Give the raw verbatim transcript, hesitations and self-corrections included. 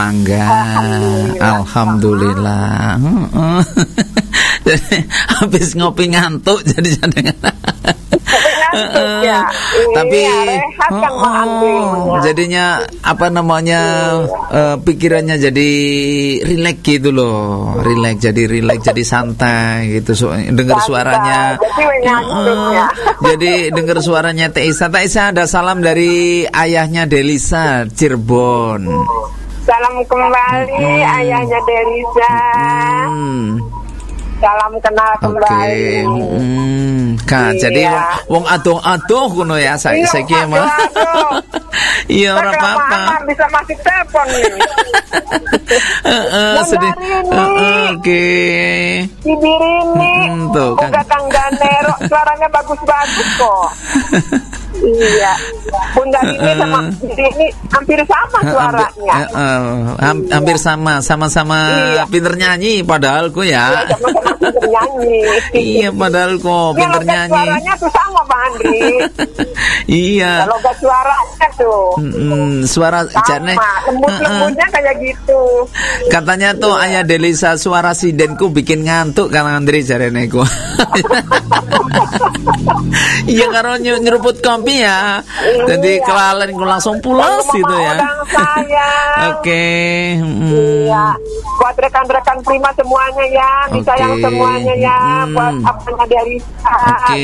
tangga. Alhamdulillah. Alhamdulillah. Jadi habis ngopi ngantuk jadi jadi ngantuk ya. Tapi rehat kan oh, jadinya apa namanya uh, pikirannya jadi rileks gitu loh, rileks jadi rileks jadi santai gitu. So, dengar suaranya. Uh, ya. Jadi dengar suaranya Teh Isa. Teh Isa ada salam dari ayahnya Delisa Cirebon. Salam kembali hmm. ayahnya Delisa. Hmm. Salam kenal kembali. Oke. Hmm. Kan iya. Jadi wong adoh-adoh kuno ya saya iya, saiki mah. Iya ora apa-apa. Bisa masuk telepon nih. Heeh, sedih. Heeh, oke. Cibirini. Tuh kan. Tanggane suaranya bagus-bagus kok. Iya. Bunda ini sama ini hampir sama suaranya. Hampir, hampir sama, sama-sama iya. Pinter nyanyi padahal ku ya. Iya, sama-sama pinter nyanyi. Iya, padahal kok pinter ya, nyanyi. Suaranya tuh sama, Pak Andri. Iya. Kalau gak suaranya tuh. Mm-mm, suara jane lembut-lembutnya kayak gitu. Katanya tuh iya. Ayah Delisa suara sidenku bikin ngantuk kan Andri jarene ku. Iya karo nyeruput kopi ya. Iya. Jadi kelalen ku langsung pulas gitu ya. Oke. Mm. Iya. Buat rekan-rekan Prima semuanya ya, disayang okay. semuanya ya, mm. buat apanya Delisa. Oke.